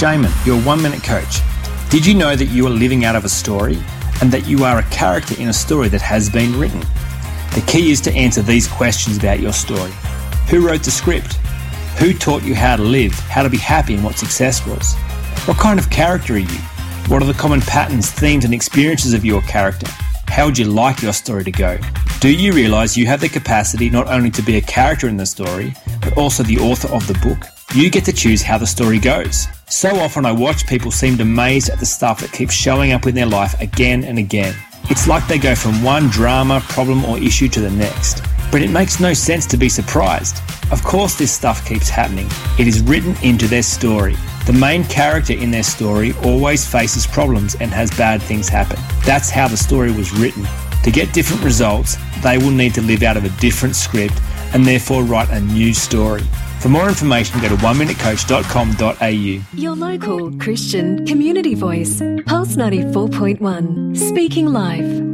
Jamin, your 1 Minute Coach. Did you know that you are living out of a story and that you are a character in a story that has been written? The key is to answer these questions about your story. Who wrote the script? Who taught you how to live, how to be happy, and what success was? What kind of character are you? What are the common patterns, themes, and experiences of your character? How would you like your story to go? Do you realise you have the capacity not only to be a character in the story, but also the author of the book? You get to choose how the story goes. So often I watch people seem amazed at the stuff that keeps showing up in their life again and again. It's like they go from one drama, problem, or issue to the next. But it makes no sense to be surprised. Of course this stuff keeps happening. It is written into their story. The main character in their story always faces problems and has bad things happen. That's how the story was written. To get different results, they will need to live out of a different script and therefore write a new story. For more information, go to oneminutecoach.com.au. Your local Christian community voice, Pulse 94.1, speaking life.